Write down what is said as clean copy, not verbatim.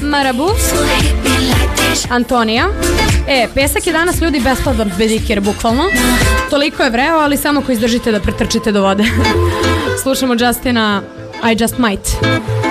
Marabu, Antonija. Pesak je danas ljudi besplatan pedikir, bukvalno. Toliko je vreo, ali samo ako izdržite da pretrčite do vode. Slušamo Justina, I Just Might.